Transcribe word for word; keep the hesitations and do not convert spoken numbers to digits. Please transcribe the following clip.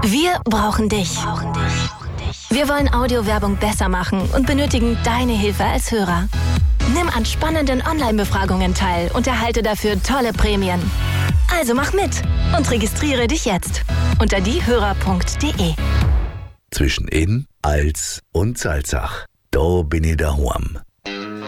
Wir brauchen dich. Wir wollen Audiowerbung besser machen und benötigen deine Hilfe als Hörer. Nimm an spannenden Online-Befragungen teil und erhalte dafür tolle Prämien. Also mach mit und registriere dich jetzt unter diehörer punkt de. Zwischen Inn, Als und Salzach. Da bin ich daheim.